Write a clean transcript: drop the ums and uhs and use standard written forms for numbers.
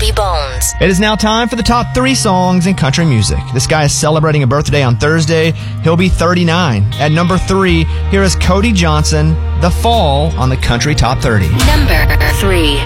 Funny Bones. It is now time for the top 3 songs in country music. This guy is celebrating a birthday on Thursday. He'll be 39. At number 3, here is Cody Johnson, The Fall, on the Country Top 30. Number 3.